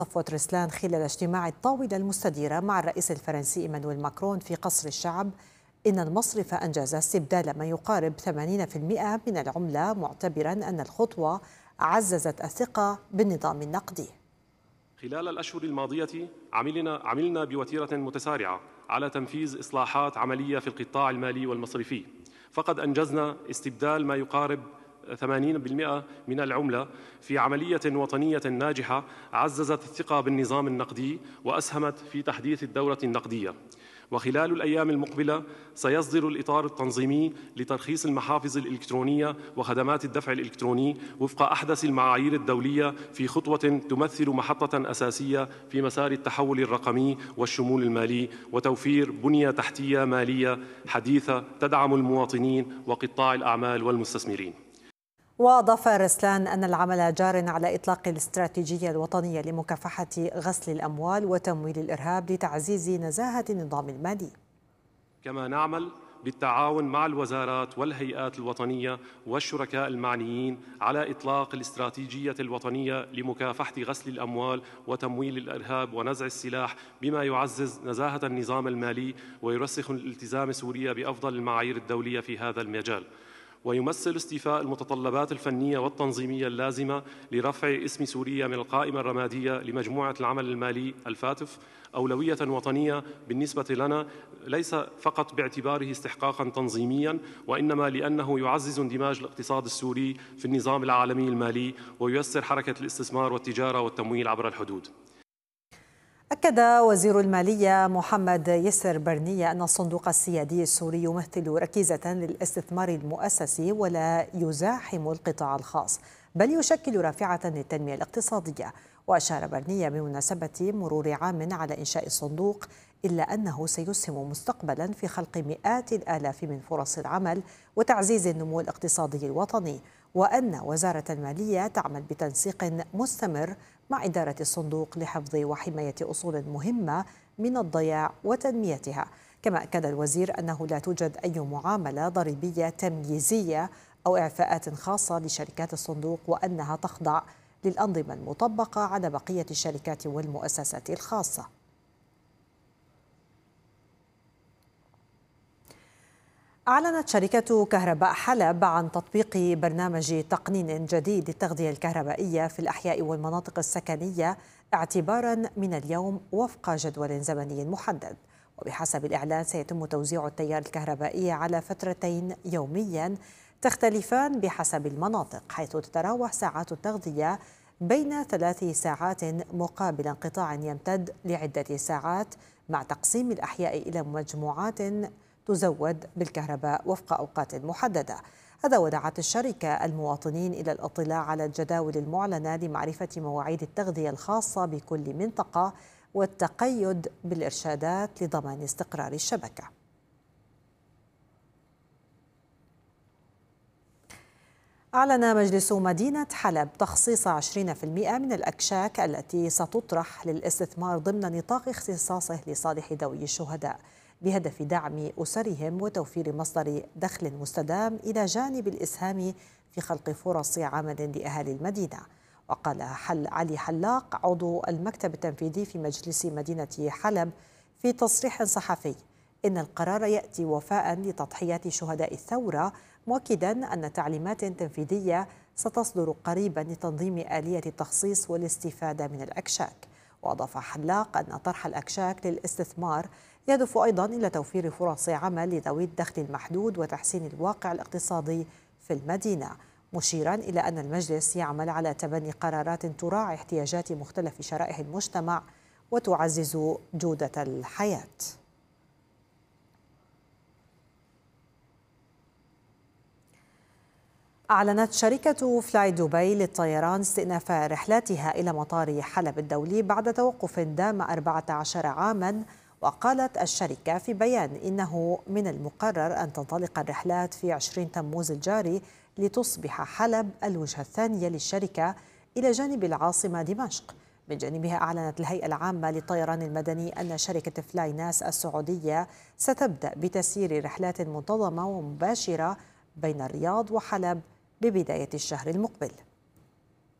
صفوت رسلان خلال اجتماع الطاولة المستديرة مع الرئيس الفرنسي إيمانويل ماكرون في قصر الشعب إن المصرف أنجز استبدال ما يقارب 80% من العملة، معتبرا أن الخطوة عززت الثقة بالنظام النقدي. خلال الأشهر الماضية عملنا بوتيرة متسارعة على تنفيذ إصلاحات عملية في القطاع المالي والمصرفي، فقد أنجزنا استبدال ما يقارب 80% من العملة في عملية وطنية ناجحة عززت الثقة بالنظام النقدي وأسهمت في تحديث الدورة النقدية. وخلال الأيام المقبلة سيصدر الإطار التنظيمي لترخيص المحافظ الإلكترونية وخدمات الدفع الإلكتروني وفق أحدث المعايير الدولية، في خطوة تمثل محطة أساسية في مسار التحول الرقمي والشمول المالي وتوفير بنية تحتية مالية حديثة تدعم المواطنين وقطاع الأعمال والمستثمرين. وأضاف رسلان أن العمل جار على إطلاق الاستراتيجية الوطنية لمكافحة غسل الأموال وتمويل الإرهاب لتعزيز نزاهة النظام المالي. كما نعمل بالتعاون مع الوزارات والهيئات الوطنية والشركاء المعنيين على إطلاق الاستراتيجية الوطنية لمكافحة غسل الأموال وتمويل الإرهاب ونزع السلاح، بما يعزز نزاهة النظام المالي ويرسخ الالتزام سوريا بأفضل المعايير الدولية في هذا المجال، ويمثل استيفاء المتطلبات الفنية والتنظيمية اللازمة لرفع اسم سوريا من القائمة الرمادية لمجموعة العمل المالي الفاتف أولوية وطنية بالنسبة لنا، ليس فقط باعتباره استحقاقاً تنظيمياً، وإنما لأنه يعزز اندماج الاقتصاد السوري في النظام العالمي المالي وييسر حركة الاستثمار والتجارة والتمويل عبر الحدود. أكد وزير المالية محمد يسر برنية أن الصندوق السيادي السوري يمثل ركيزة للاستثمار المؤسسي ولا يزاحم القطاع الخاص، بل يشكل رافعة للتنمية الاقتصادية. وأشار برنية بمناسبة مرور عام على إنشاء الصندوق إلا أنه سيسهم مستقبلا في خلق مئات الآلاف من فرص العمل وتعزيز النمو الاقتصادي الوطني، وأن وزارة المالية تعمل بتنسيق مستمر مع إدارة الصندوق لحفظ وحماية أصول مهمة من الضياع وتنميتها. كما أكد الوزير أنه لا توجد أي معاملة ضريبية تمييزية أو إعفاءات خاصة لشركات الصندوق، وأنها تخضع للأنظمة المطبقة على بقية الشركات والمؤسسات الخاصة. أعلنت شركة كهرباء حلب عن تطبيق برنامج تقنين جديد للتغذية الكهربائية في الأحياء والمناطق السكنية اعتباراً من اليوم وفق جدول زمني محدد. وبحسب الإعلان سيتم توزيع التيار الكهربائي على فترتين يومياً تختلفان بحسب المناطق، حيث تتراوح ساعات التغذية بين 3 ساعات مقابل انقطاع يمتد لعدة ساعات، مع تقسيم الأحياء إلى مجموعات تزود بالكهرباء وفق أوقات محددة. هذا ودعت الشركة المواطنين إلى الاطلاع على الجداول المعلنة لمعرفة مواعيد التغذية الخاصة بكل منطقة والتقيد بالإرشادات لضمان استقرار الشبكة. أعلن مجلس مدينة حلب تخصيص 20% من الأكشاك التي ستطرح للاستثمار ضمن نطاق اختصاصه لصالح ذوي الشهداء، بهدف دعم أسرهم وتوفير مصدر دخل مستدام إلى جانب الإسهام في خلق فرص عمل لأهالي المدينة. وقال علي حلاق عضو المكتب التنفيذي في مجلس مدينة حلب في تصريح صحفي إن القرار يأتي وفاء لتضحيات شهداء الثورة، مؤكدا أن تعليمات تنفيذية ستصدر قريبا لتنظيم آلية التخصيص والاستفادة من الأكشاك. وأضاف حلاق أن طرح الأكشاك للاستثمار يهدف أيضا إلى توفير فرص عمل لذوي الدخل المحدود وتحسين الواقع الاقتصادي في المدينة، مشيرا إلى أن المجلس يعمل على تبني قرارات تراعي احتياجات مختلف شرائح المجتمع وتعزز جودة الحياة. أعلنت شركة فلاي دبي للطيران استئناف رحلاتها إلى مطار حلب الدولي بعد توقف دام 14 عاماً. وقالت الشركة في بيان إنه من المقرر أن تنطلق الرحلات في 20 تموز الجاري لتصبح حلب الوجهة الثانية للشركة إلى جانب العاصمة دمشق. من جانبها أعلنت الهيئة العامة للطيران المدني أن شركة فلاي ناس السعودية ستبدأ بتسيير رحلات منتظمة ومباشرة بين الرياض وحلب ببداية الشهر المقبل.